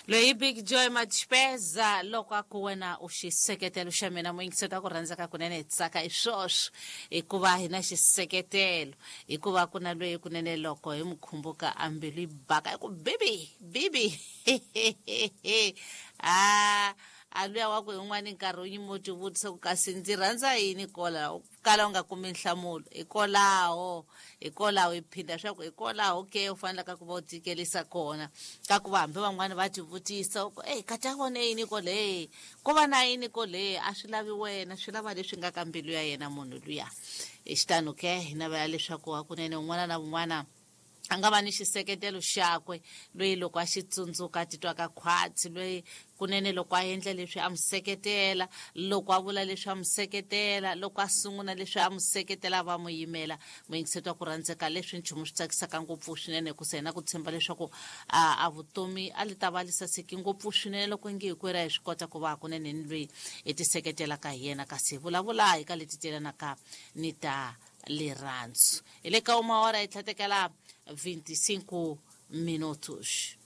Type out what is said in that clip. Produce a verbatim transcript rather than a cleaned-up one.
loyi Big Joy Madspeza loko a ku wena u xiseketelo xa mina moyingiseta ku rhandzaka kunene tsaka hi swoswo hikuva hi na xiseketelo hikuva ku na loyi kunene loko hi mukhumbuka ambilu yi baka hi ku bibi bibi ah a luya wa ku yin'wana nkarhi wu nyimo tivutisa ku kasi ndzi rhandza yini kola kala u nga kumi nhlamulo hikolaho hikolaho hi phinda swa ku hikolaho ke u fanelaka ku va u tikelisa kona ka ku va hambi van'wana va tivutisa ku ey ka ta vona yini ko le ko va na yini ko le a swi lavi wena swi lava leswi nga ka mbilu ya yena munhu luya hi xitanu ke hi navela leswaku hakunene un'wana na un'wana a nga va ni xiseketelo xakwe loyi loko a xi tsundzuka titwaka khwatsi loyi kunene loko a endla leswi a mu seketela loko a vula leswi a mu seketela loko a sungula leswi a mu seketela va mu yimela moyingisetwa ku rhandzeka leswi nchumu swi tsakisaka ngopfu swinene ku sena ku tshemba leswaku a a vutomi a li ta va li saseki ngopfu swinene loko nge hi kwera hi swi kota ku va kunene ni loyi hi ti seketelaka hi yena kasi vulavula hi ka leti telanaka ni ta lerantsu hi le ka uma hora hi tlhatekela veinticinco minutos